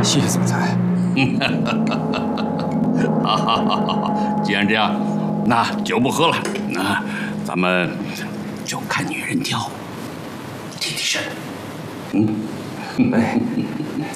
谢谢总裁。 好，既然这样，那酒不喝了，那咱们就看女人跳，提提神。 哎。